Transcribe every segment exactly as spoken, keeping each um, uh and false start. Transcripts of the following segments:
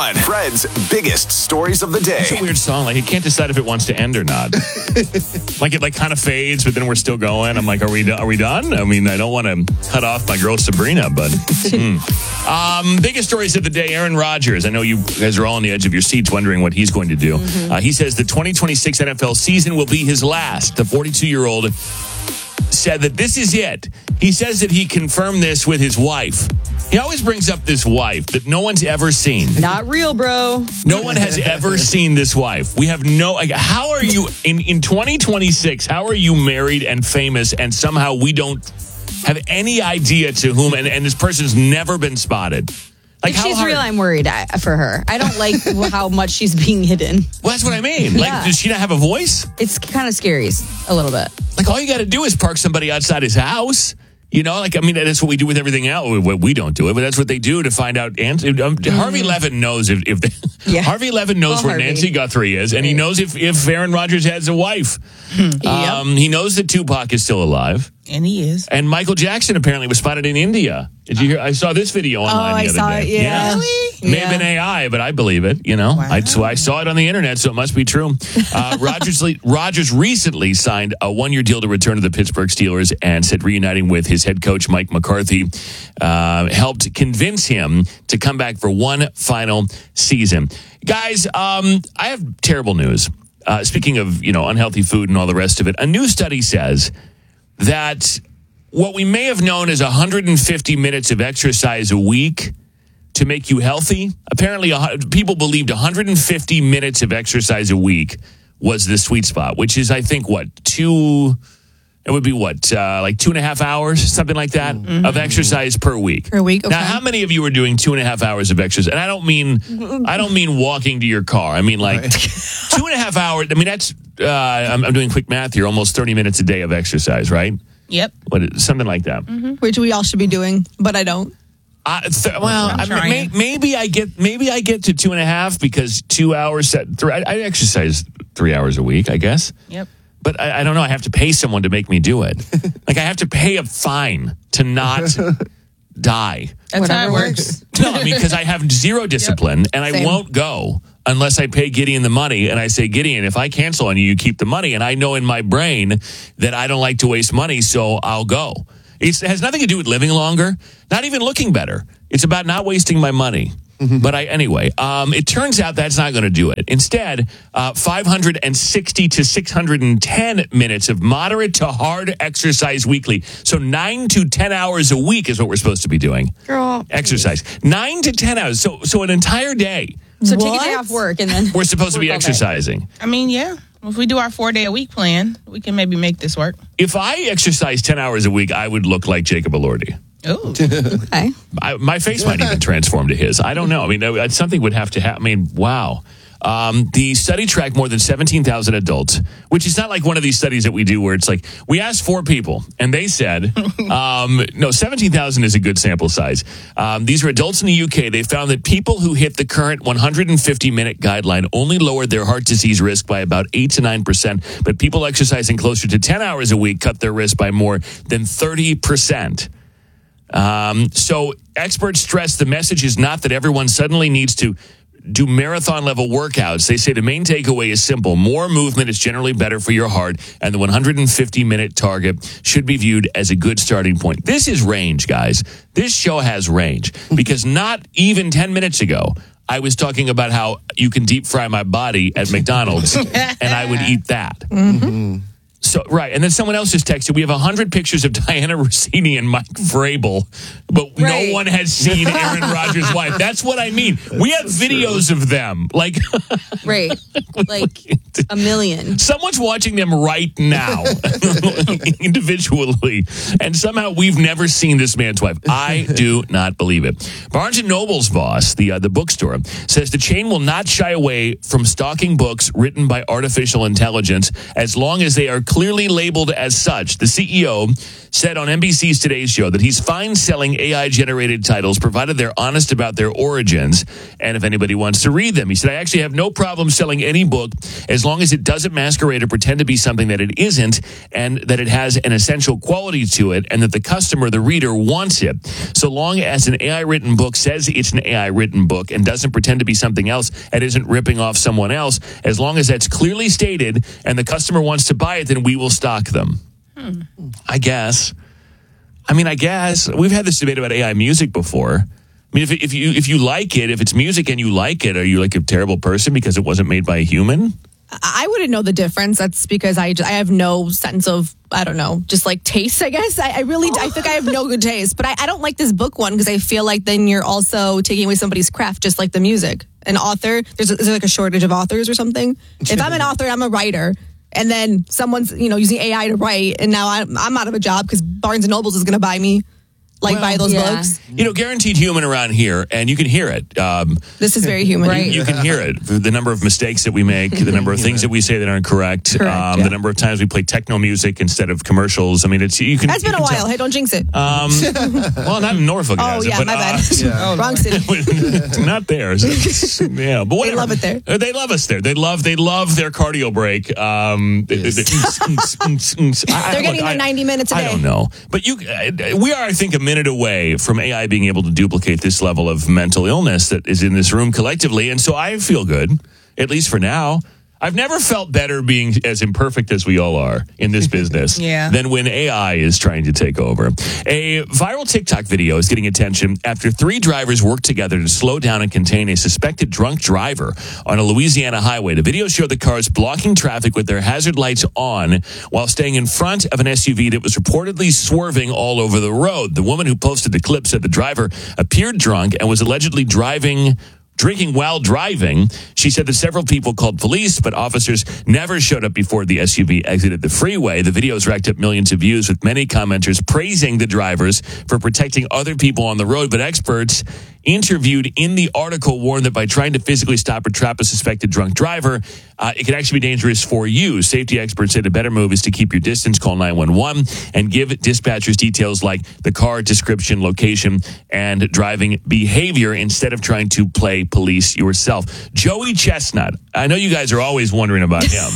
one, Fred's biggest stories of the day. It's a weird song. Like, you can't decide if it wants to end or not. Like, it like kind of fades, but then we're still going. I'm like, are we, do- are we done? I mean, I don't want to cut off my girl Sabrina, but... hmm. Um, biggest stories of the day, Aaron Rodgers. I know you guys are all on the edge of your seats wondering what he's going to do. Mm-hmm. Uh, he says the twenty twenty-six N F L season will be his last. The forty-two-year-old said that this is it. He says that he confirmed this with his wife. He always brings up this wife that no one's ever seen. Not real, bro. No one has ever seen this wife. We have no... Like, how are you... In, in twenty twenty-six, how are you married and famous and somehow we don't have any idea to whom... And, and this person's never been spotted? Like, if how she's hard, real, I'm worried I- for her. I don't like how much she's being hidden. Well, that's what I mean. Like, Yeah. does she not have a voice? It's kind of scary, a little bit. Like, all you got to do is park somebody outside his house. You know, like, I mean, that's what we do with everything else. We, we don't do it, but that's what they do to find out. And um, mm-hmm. Harvey Levin knows if, if they, yeah. Harvey Levin knows well, where Harvey. Nancy Guthrie is, and he knows if, if Aaron Rodgers has a wife. Yep. Um, he knows that Tupac is still alive. And he is. And Michael Jackson apparently was spotted in India. Did you hear? I saw this video online Oh, the I other saw day. it, yeah. Really? May Yeah. have been A I, but I believe it. You know, Wow. I, so I saw it on the internet, so it must be true. Uh, Rodgers, Rodgers recently signed a one-year deal to return to the Pittsburgh Steelers and said reuniting with his head coach, Mike McCarthy, uh, helped convince him to come back for one final season. Guys, um, I have terrible news. Uh, speaking of, you know, unhealthy food and all the rest of it, a new study says that what we may have known as one hundred fifty minutes of exercise a week to make you healthy, apparently uh, people believed one hundred fifty minutes of exercise a week was the sweet spot, which is, I think, what, two, it would be what, uh, like two and a half hours, something like that, mm-hmm. of exercise per week. Per week, okay. Now, how many of you are doing two and a half hours of exercise? And I don't mean, I don't mean walking to your car. I mean, like, two and a half hours, I mean, that's, uh, I'm, I'm doing quick math here, almost thirty minutes a day of exercise, right? Yep. What, something like that. Mm-hmm. Which we all should be doing, but I don't. Uh, th- well, I mean, may, maybe I get maybe I get to two and a half because two hours. Three, I, I exercise three hours a week, I guess. Yep. But I, I don't know. I have to pay someone to make me do it. Like I have to pay a fine to not die. That's Whatever how it works. No, I mean because I have zero discipline, and I Same. won't go unless I pay Gideon the money. And I say, Gideon, if I cancel on you, you keep the money. And I know in my brain that I don't like to waste money, so I'll go. It's, it has nothing to do with living longer, not even looking better. It's about not wasting my money. Mm-hmm. But I anyway, um, it turns out that's not going to do it. Instead, uh, five hundred sixty to six hundred ten minutes of moderate to hard exercise weekly. So nine to ten hours a week is what we're supposed to be doing. Girl. Exercise. Nine to ten hours. So, so an entire day. So take a What? day off work and then... We're supposed to be work all day. exercising. I mean, yeah. If we do our four-day-a-week plan, we can maybe make this work. If I exercise ten hours a week, I would look like Jacob Elordi. Oh. Okay. I, my face might even transform to his. I don't know. I mean, uh, something would have to happen. I mean, wow. Um, the study tracked more than seventeen thousand adults, which is not like one of these studies that we do where it's like, we asked four people and they said, um, no, seventeen thousand is a good sample size. Um, these are adults in the U K. They found that people who hit the current one hundred fifty minute guideline only lowered their heart disease risk by about eight to nine percent. But people exercising closer to ten hours a week cut their risk by more than thirty percent. Um, so experts stress the message is not that everyone suddenly needs to do marathon level workouts. They say the main takeaway is simple. More movement is generally better for your heart, and the one hundred fifty minute target should be viewed as a good starting point. This is range, guys. This show has range because not even ten minutes ago, I was talking about how you can deep fry my body at McDonald's and I would eat that. Mm-hmm. So, right. And then someone else just texted, we have one hundred pictures of Diana Rossini and Mike Vrabel, but Right. no one has seen Aaron Rodgers' wife. That's what I mean. We have videos of them. Like, Right. Like a million. someone's watching them right now, individually, and somehow we've never seen this man's wife. I do not believe it. Barnes and Noble's boss, the uh, the bookstore, says the chain will not shy away from stalking books written by artificial intelligence as long as they are clearly labeled as such. The C E O said on N B C's Today's Show that he's fine selling A I-generated titles provided they're honest about their origins and if anybody wants to read them. He said, I actually have no problem selling any book as long as it doesn't masquerade or pretend to be something that it isn't and that it has an essential quality to it and that the customer, the reader, wants it. So long as an A I-written book says it's an A I-written book and doesn't pretend to be something else and isn't ripping off someone else, as long as that's clearly stated and the customer wants to buy it, then we will stock them. Hmm. I guess. I mean, I guess. We've had this debate about A I music before. I mean, if, if you if you like it, if it's music and you like it, are you like a terrible person because it wasn't made by a human? I wouldn't know the difference. That's because I, just, I have no sense of, I don't know, just like taste, I guess. I, I really, I think I have no good taste. But I, I don't like this book one because I feel like then you're also taking away somebody's craft, just like the music. An author, there's a, is there like a shortage of authors or something? If I'm an author, I'm a writer. And then someone's, you know, using A I to write. And now I'm, I'm out of a job because Barnes and Nobles is going to buy me. Like well, buy those yeah. books. You know, guaranteed human around here, and you can hear it. Um, this is very human. Right. You, you can hear it. The number of mistakes that we make, the number of things that we say that aren't correct, Correct, um, yeah. the number of times we play techno music instead of commercials. I mean, it's you can. That's been you a can while. tell. Hey, don't jinx it. Um, well, not in Norfolk. it oh, hasn't, yeah, but, my bad. uh, Yeah. Wrong city. not there. So, yeah, but whatever. love it there. Uh, They love us there. They love. They love their cardio break. Um, they- they- they- I- They're look, getting I- their ninety minutes a I day. don't know, but you, uh, we are, I think, a minute away from A I being able to duplicate this level of mental illness that is in this room collectively, and so I feel good, at least for now. I've never felt better being as imperfect as we all are in this business Yeah. than when A I is trying to take over. A viral TikTok video is getting attention after three drivers worked together to slow down and contain a suspected drunk driver on a Louisiana highway. The video showed the cars blocking traffic with their hazard lights on while staying in front of an S U V that was reportedly swerving all over the road. The woman who posted the clip said the driver appeared drunk and was allegedly driving Drinking while driving. She said that several people called police, but officers never showed up before the S U V exited the freeway. The videos racked up millions of views, with many commenters praising the drivers for protecting other people on the road. But experts interviewed in the article warned that by trying to physically stop or trap a suspected drunk driver, uh, it could actually be dangerous for you. Safety experts said a better move is to keep your distance, call nine one one, and give dispatchers details like the car description, location, and driving behavior instead of trying to play police yourself. Joey Chestnut, I know you guys are always wondering about him.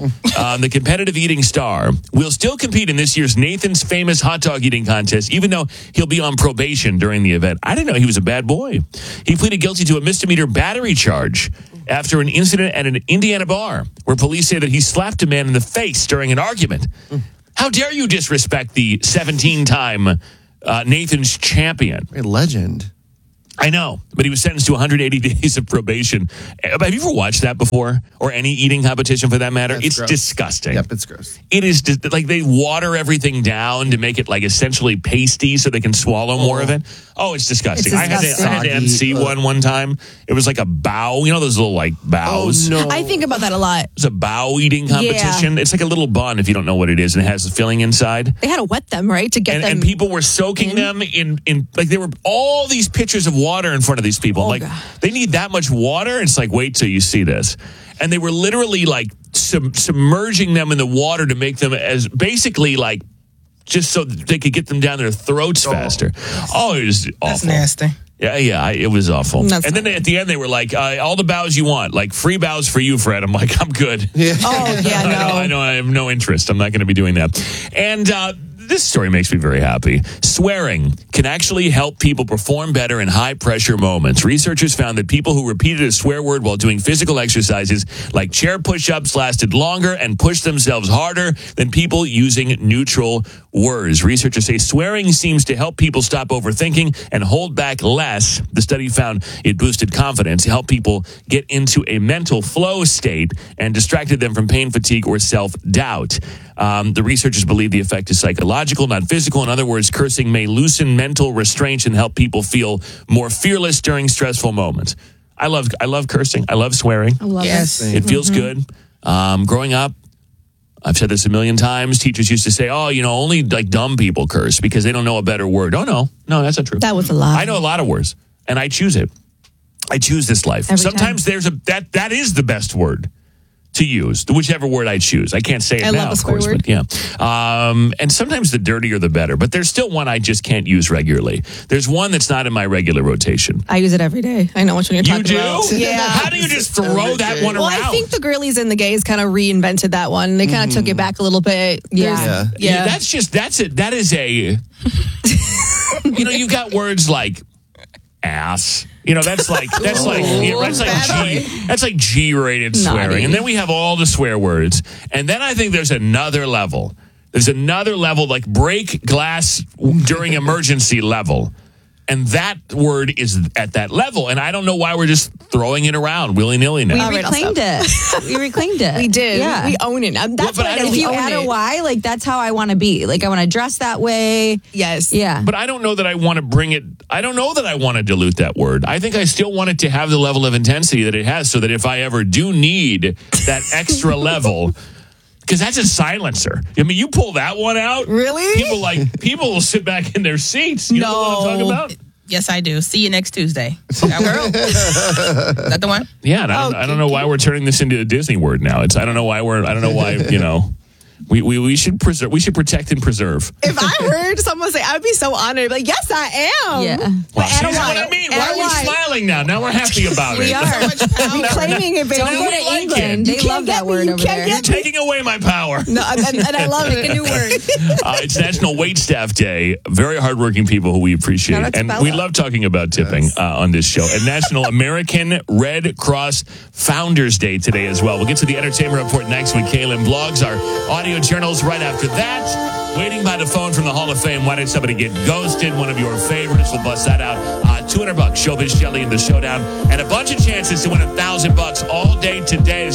um, the competitive eating star will still compete in this year's Nathan's Famous Hot Dog Eating Contest, even though he'll be on probation during the event. I didn't know he was a bad boy. He pleaded guilty to a misdemeanor battery charge after an incident at an Indiana bar where police say that he slapped a man in the face during an argument. How dare you disrespect the seventeen-time uh, Nathan's champion? A legend. I know, but he was sentenced to one hundred eighty days of probation. Uh, Have you ever watched that before? Or any eating competition for that matter? That's it's gross. disgusting. Yep, it's gross. It is dis- like they water everything down to make it like essentially pasty so they can swallow more of it. Oh, it's disgusting. It's I had to, I had to disgusting. M C one one time. It was like a bow. You know those little like bows? Oh, no. I think about that a lot. It's a bow eating competition. It's like a little bun if you don't know what it is, and it has the filling inside. They had to wet them, right, to get And, them. and people were soaking in? them in, in like there were all these pitchers of water in front of these people. Oh, like God. they need that much water. It's like, wait till you see this. And they were literally like sub- submerging them in the water to make them as basically like just so that they could get them down their throats faster. Oh, it was awful. That's nasty. Yeah, yeah, I, it was awful. That's and then not at the end, they were like, uh, all the bows you want, like free bows for you, Fred. I'm like, I'm good. Yeah. Oh, yeah, I, know, no. I know I have no interest. I'm not going to be doing that. And uh, this story makes me very happy. Swearing can actually help people perform better in high-pressure moments. Researchers found that people who repeated a swear word while doing physical exercises like chair push-ups lasted longer and pushed themselves harder than people using neutral words. Researchers say swearing seems to help people stop overthinking and hold back less. The study found it boosted confidence, helped people get into a mental flow state, and distracted them from pain, fatigue, or self-doubt. Um, the researchers believe the effect is psychological, not physical. In other words, cursing may loosen mental restraints and help people feel more fearless during stressful moments. I love I love cursing. I love swearing. I love Yes. it. It feels good. Um, growing up, I've said this a million times. Teachers used to say, oh, you know, only like dumb people curse because they don't know a better word. Oh, no. No, that's not true. That was a lie. I know a lot of words, and I choose it. I choose this life. Every Sometimes there's a that that is the best word to use, whichever word I choose. I can't say it I now, love a of swear course, word. but yeah. Um, and sometimes the dirtier the better, but there's still one I just can't use regularly. There's one that's not in my regular rotation. I use it every day. I know which one you're You talking do? about. Yeah. How do you just throw that one Well, around? I think the girlies and the gays kind of reinvented that one. They kind of took it back a little bit. Yeah. There's- Yeah. Yeah, Yeah. that's just that's it. That is a you know, you've got words like ass. You know, that's like that's like yeah, that's like G that's like G rated swearing. Naughty. And then we have all the swear words. And then I think there's another level. There's another level like break glass during emergency level. And that word is at that level. And I don't know why we're just throwing it around willy-nilly now. We All right, I'll reclaimed it. We reclaimed it. We did. Yeah. We own it. Um, That's Well, but what I I don't- don't if you own add a it. Y, like that's how I want to be. Like I want to dress that way. Yes. Yeah. But I don't know that I want to bring it. I don't know that I want to dilute that word. I think I still want it to have the level of intensity that it has so that if I ever do need that extra level, because that's a silencer. I mean, you pull that one out. Really? People like, people will sit back in their seats. You know what I'm talking No. about? Yes, I do. See you next Tuesday. That girl. Is that the one? Yeah, and I don't, I don't know why we're turning this into a Disney word now. It's I don't know why we're I don't know why, you know. We, we we should preserve. We should protect and preserve. If I heard someone say, I'd be so honored. Like, yes, I am. Yeah. Well, But see, add a that's Y. what I mean. Add Why a are we Y. smiling now? Now we're happy about We it. are. So much power. Reclaiming it, baby. Don't go we to like England. it. They You can't love get that me. word You over can't there. get me. Taking away my power. No, and, and I love it. A new word. Uh, it's National Waitstaff Day. Very hardworking people who we appreciate. Shout out to And Bella. we love talking about tipping uh, on this show. And National American Red Cross Founders Day today as well. We'll get to the Entertainment Report next with Kaylin Blogs, our audio journals right after that. Waiting by the phone from the Hall of Fame. Why did somebody get ghosted? One of your favorites. We'll bust that out. Uh, two hundred bucks. Showbiz Shelly in the Showdown. And a bunch of chances to win a thousand bucks all day today.